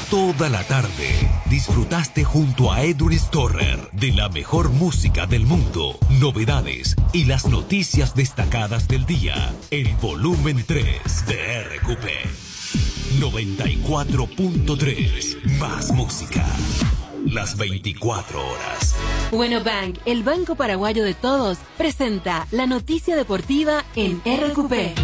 Toda la tarde disfrutaste junto a Edwin Storer de la mejor música del mundo, novedades y las noticias destacadas del día. El volumen 3 de RQP 94.3. Más música. Las 24 horas. Bueno Bank, el banco paraguayo de todos, presenta la noticia deportiva en RQP.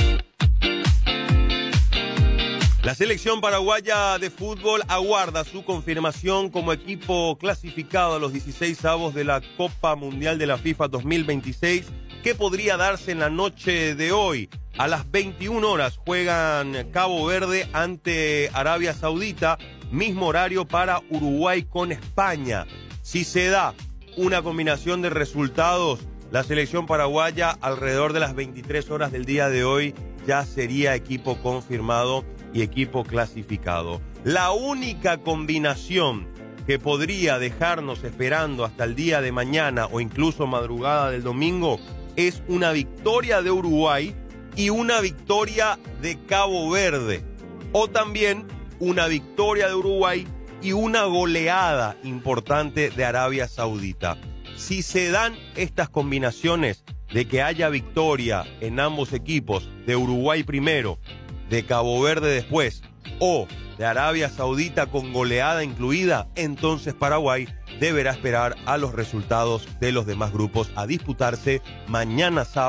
La selección paraguaya de fútbol aguarda su confirmación como equipo clasificado a los 16avos de la Copa Mundial de la FIFA 2026, que podría darse en la noche de hoy. A las 21 horas juegan Cabo Verde ante Arabia Saudita, mismo horario para Uruguay con España. Si se da una combinación de resultados, la selección paraguaya alrededor de las 23 horas del día de hoy ya sería equipo confirmado y equipo clasificado. La única combinación que podría dejarnos esperando hasta el día de mañana o incluso madrugada del domingo es una victoria de Uruguay y una victoria de Cabo Verde, o también una victoria de Uruguay y una goleada importante de Arabia Saudita. Si se dan estas combinaciones de que haya victoria en ambos equipos, de Uruguay primero, de Cabo Verde después, o de Arabia Saudita con goleada incluida, entonces Paraguay deberá esperar a los resultados de los demás grupos a disputarse mañana sábado